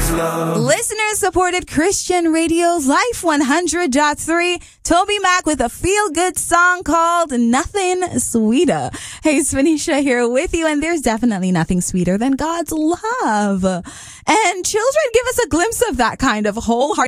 Listener-supported Christian Radio's Life 100.3. Toby Mac with a feel-good song called Nothing Sweeter. Hey, Swanisha here with you, and there's definitely nothing sweeter than God's love. And children give us a glimpse of that kind of wholehearted